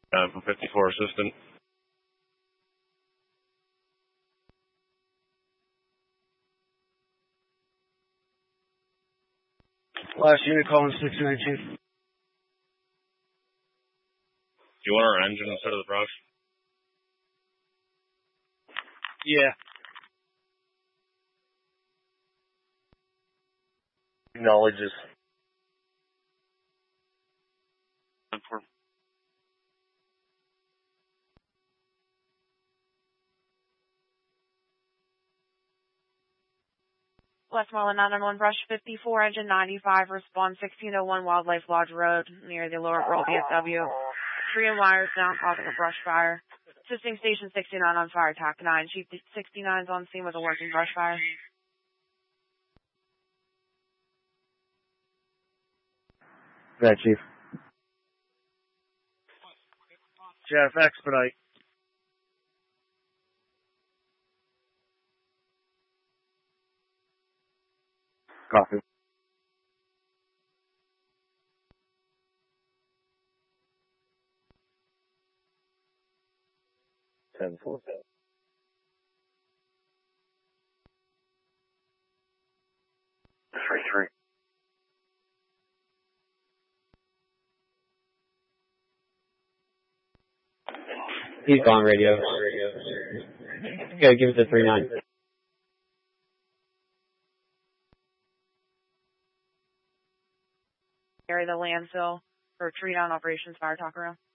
From 54 assistant. Last unit calling 69 Chief. Do you want our engine instead of the brush? Yeah. Acknowledges. Westmoreland 911 Brush 54, engine 95, respond 1601 Wildlife Lodge Road near the Lower Earl DSW. Tree and wires down causing a brush fire. Assisting station 69 on fire attack 9. Chief 69 is on scene with a working brush fire. Go ahead, Chief. Jeff, expedite. Copy. Ten four. 3-3. He's gone radio. Go, give it to 3-9. Area the landfill for tree down operations fire talk around.